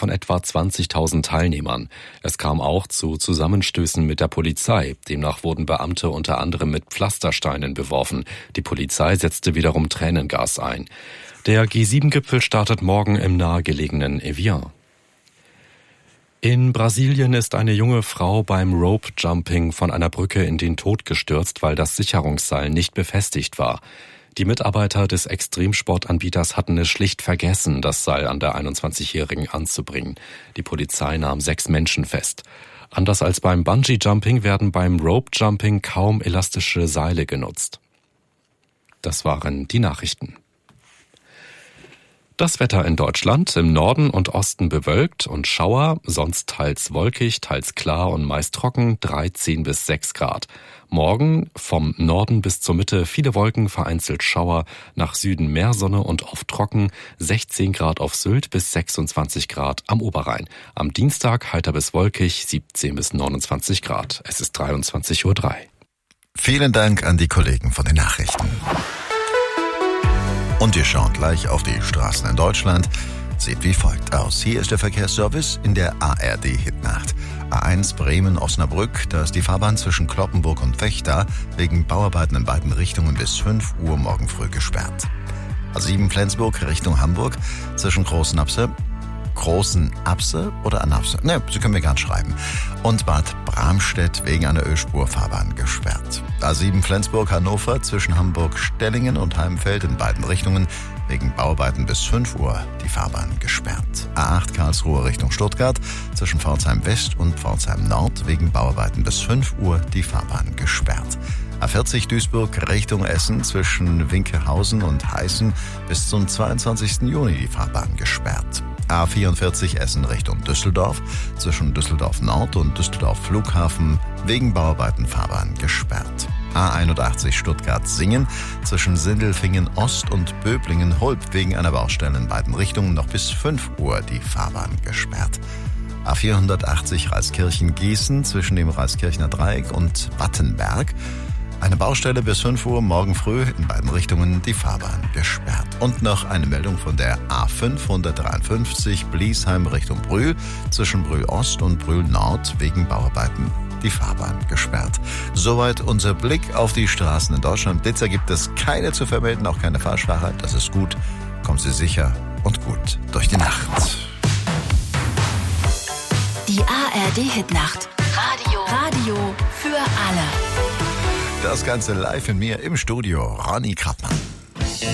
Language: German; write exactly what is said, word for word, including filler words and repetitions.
von etwa zwanzigtausend Teilnehmern. Es kam auch zu Zusammenstößen mit der Polizei. Demnach wurden Beamte unter anderem mit Pflastersteinen beworfen. Die Polizei setzte wiederum Tränengas ein. Der G sieben Gipfel startet morgen im nahegelegenen Evian. In Brasilien ist eine junge Frau beim Rope-Jumping von einer Brücke in den Tod gestürzt, weil das Sicherungsseil nicht befestigt war. Die Mitarbeiter des Extremsportanbieters hatten es schlicht vergessen, das Seil an der einundzwanzigjährigen anzubringen. Die Polizei nahm sechs Menschen fest. Anders als beim Bungee-Jumping werden beim Rope-Jumping kaum elastische Seile genutzt. Das waren die Nachrichten. Das Wetter in Deutschland: im Norden und Osten bewölkt und Schauer, sonst teils wolkig, teils klar und meist trocken, dreizehn bis sechs Grad. Morgen vom Norden bis zur Mitte viele Wolken, vereinzelt Schauer, nach Süden mehr Sonne und oft trocken, sechzehn Grad auf Sylt bis sechsundzwanzig Grad am Oberrhein. Am Dienstag heiter bis wolkig, siebzehn bis neunundzwanzig Grad. Es ist dreiundzwanzig Uhr drei. Vielen Dank an die Kollegen von den Nachrichten. Und wir schauen gleich auf die Straßen in Deutschland. Sieht wie folgt aus. Hier ist der Verkehrsservice in der A R D-Hitnacht. A eins Bremen-Osnabrück, da ist die Fahrbahn zwischen Cloppenburg und Vechta wegen Bauarbeiten in beiden Richtungen bis fünf Uhr morgen früh gesperrt. A sieben Flensburg Richtung Hamburg zwischen Großnapse, Großen Apse oder Anapse, ne, Sie können mir gern schreiben, und Bad Bramstedt wegen einer Ölspurfahrbahn gesperrt. A sieben Flensburg-Hannover zwischen Hamburg-Stellingen und Heimfeld in beiden Richtungen wegen Bauarbeiten bis fünf Uhr die Fahrbahn gesperrt. A acht Karlsruhe Richtung Stuttgart zwischen Pforzheim West und Pforzheim Nord wegen Bauarbeiten bis fünf Uhr die Fahrbahn gesperrt. A vierzig Duisburg Richtung Essen zwischen Winkehausen und Heißen bis zum zweiundzwanzigsten Juni die Fahrbahn gesperrt. A vierundvierzig Essen Richtung Düsseldorf zwischen Düsseldorf Nord und Düsseldorf Flughafen wegen Bauarbeiten Fahrbahn gesperrt. A einundachtzig Stuttgart-Singen zwischen Sindelfingen Ost und Böblingen-Hulb wegen einer Baustelle in beiden Richtungen noch bis fünf Uhr die Fahrbahn gesperrt. A vierhundertachtzig Reiskirchen-Gießen zwischen dem Reiskirchner Dreieck und Wattenberg. Eine Baustelle bis fünf Uhr morgen früh in beiden Richtungen die Fahrbahn gesperrt. Und noch eine Meldung von der A fünfhundertdreiundfünfzig Bliesheim Richtung Brühl zwischen Brühl Ost und Brühl Nord wegen Bauarbeiten die Fahrbahn gesperrt. Soweit unser Blick auf die Straßen in Deutschland. Blitzer gibt es keine zu vermelden, auch keine Falschfahrer. Das ist gut. Kommen Sie sicher und gut durch die Nacht. Die A R D-Hitnacht. Radio. Radio für alle. Das Ganze live in mir im Studio. Ronny Krappmann.